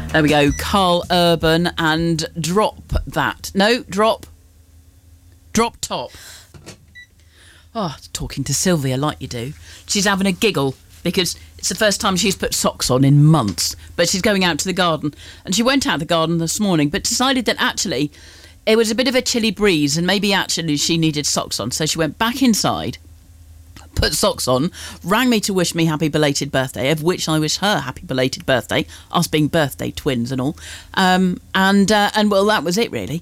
There we go. Carl Urban and Drop That. No, Drop Top. Oh, talking to Sylvia like you do. She's having a giggle because it's the first time she's put socks on in months. But she's going out to the garden. And she went out to the garden this morning, but decided that actually it was a bit of a chilly breeze and maybe actually she needed socks on. So she went back inside, put socks on, rang me to wish me happy belated birthday, of which I wish her happy belated birthday, us being birthday twins and all. And well, that was it really.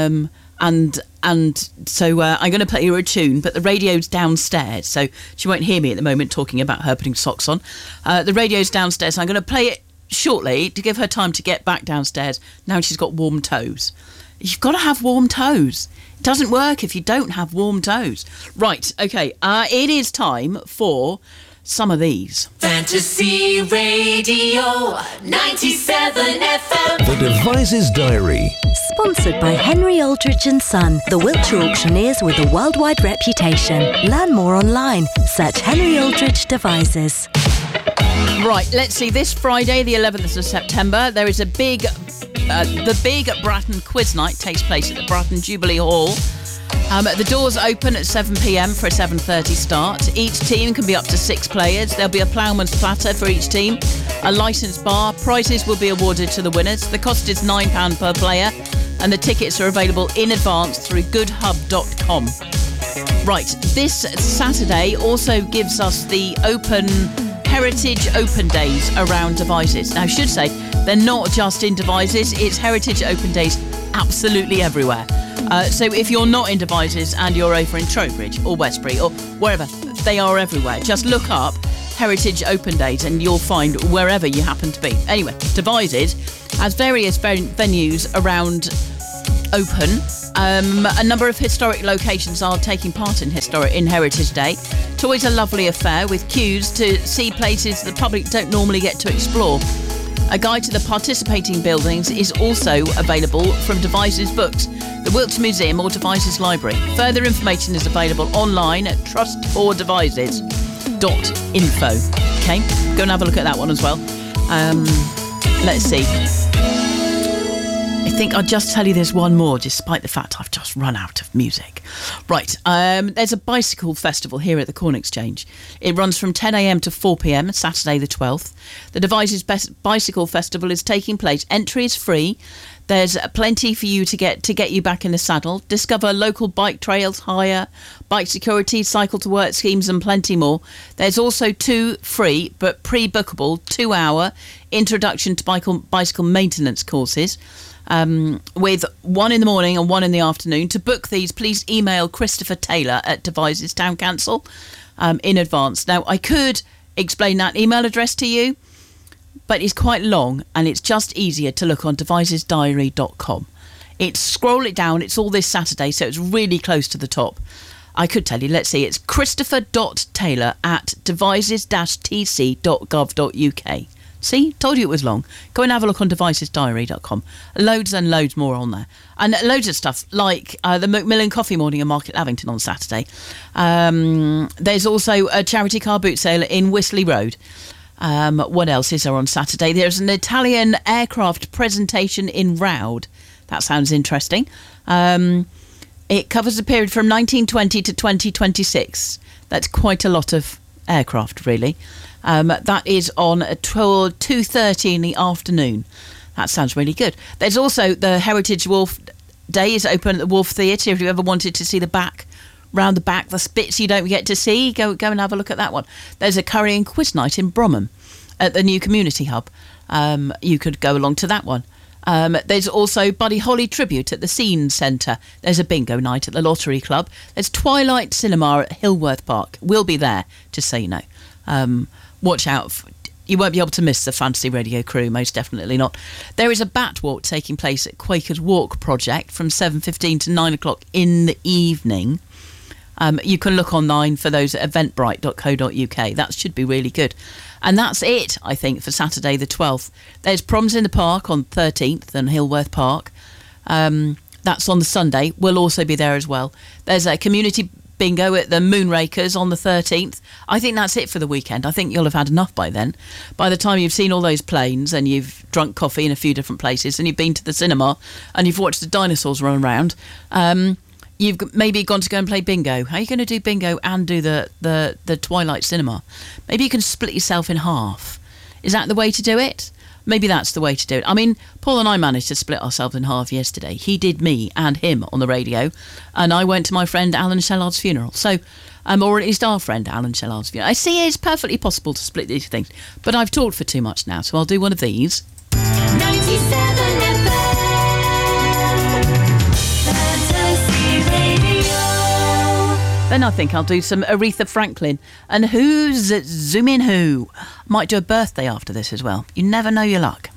And so I'm going to play her a tune, but the radio's downstairs, so she won't hear me at the moment talking about her putting socks on. The radio's downstairs, so I'm going to play it shortly to give her time to get back downstairs. Now she's got warm toes. You've got to have warm toes. It doesn't work if you don't have warm toes. Right, okay, it is time for some of these. Fantasy Radio 97 FM. The Devices Diary. Sponsored by Henry Aldrich & Son, the Wiltshire auctioneers with a worldwide reputation. Learn more online. Search Henry Aldrich Devices. Right, let's see. This Friday, the 11th of September, there is a big... the big Bratton Quiz Night takes place at the Bratton Jubilee Hall. The doors open at 7pm for a 7:30 start. Each team can be up to 6 players. There'll be a ploughman's platter for each team, a licensed bar. Prizes will be awarded to the winners. The cost is £9 per player, and the tickets are available in advance through goodhub.com. Right, this Saturday also gives us the Heritage Open Days around Devizes. Now, I should say, they're not just in Devizes, it's Heritage Open Days absolutely everywhere. So if you're not in Devizes and you're over in Trowbridge or Westbury or wherever, they are everywhere. Just look up Heritage Open Days and you'll find wherever you happen to be. Anyway, Devizes has various venues around open. A number of historic locations are taking part in Heritage Day. It's always a lovely affair with queues to see places the public don't normally get to explore. A guide to the participating buildings is also available from Devizes Books, the Wiltshire Museum or Devizes Library. Further information is available online at trustfordevizes.info. Okay, go and have a look at that one as well. Let's see. I think I'll just tell you there's one more, despite the fact I've just run out of music. Right, there's a bicycle festival here at the Corn Exchange. It runs from 10am to 4pm, Saturday the 12th. The Devizes Bicycle Festival is taking place. Entry is free. There's plenty for you to get you back in the saddle. Discover local bike trails, hire, bike security, cycle to work schemes and plenty more. There's also 2 free but pre-bookable 2-hour introduction to bicycle maintenance courses. With 1 in the morning and 1 in the afternoon. To book these, please email Christopher Taylor at Devizes Town Council in advance. Now, I could explain that email address to you, but it's quite long and it's just easier to look on devizesdiary.com. Scroll it down, it's all this Saturday, so it's really close to the top. I could tell you, let's see, it's christopher.taylor at devices-tc.gov.uk. See, told you it was long. Go and have a look on devizesdiary.com. Loads and loads more on there. And loads of stuff like the Macmillan Coffee Morning and Market Lavington on Saturday. There's also a charity car boot sale in Wisley Road. What else is there on Saturday? There's an Italian aircraft presentation in Roud. That sounds interesting. It covers the period from 1920 to 2026. That's quite a lot of aircraft, really. That is on 2:30 in the afternoon. That sounds really good. There's also the Heritage Wharf Day is open at the Wharf Theatre. If you ever wanted to see the back, round the back, the bits you don't get to see, go and have a look at that one. There's a curry and quiz night in Bromham at the new community hub. You could go along to that one. There's also Buddy Holly Tribute at the Scene Centre. There's a bingo night at the Lottery Club. There's Twilight Cinema at Hillworth Park. We'll be there, just so you know. Watch out. You won't be able to miss the Fantasy Radio crew, most definitely not. There is a bat walk taking place at Quakers Walk Project from 7:15 to 9 o'clock in the evening. You can look online for those at eventbrite.co.uk. That should be really good. And that's it, I think, for Saturday the 12th. There's Proms in the Park on 13th and Hillworth Park. That's on the Sunday. We'll also be there as well. There's a community bingo at the Moonrakers on the 13th. I think that's it for the weekend. I think you'll have had enough by then. By the time you've seen all those planes and you've drunk coffee in a few different places and you've been to the cinema and you've watched the dinosaurs run around, you've maybe gone to go and play bingo. How are you going to do bingo and do the Twilight Cinema? Maybe you can split yourself in half. Is that the way to do it? Maybe that's the way to do it. I mean, Paul and I managed to split ourselves in half yesterday. He did me and him on the radio, and I went to my friend Alan Shellard's funeral. So, or at least our friend Alan Shellard's funeral. I see it's perfectly possible to split these things, but I've talked for too much now, so I'll do one of these. 97 FM. Fantasy Radio. Then I think I'll do some Aretha Franklin. And who's Zoom in who? Might do a birthday after this as well. You never know your luck.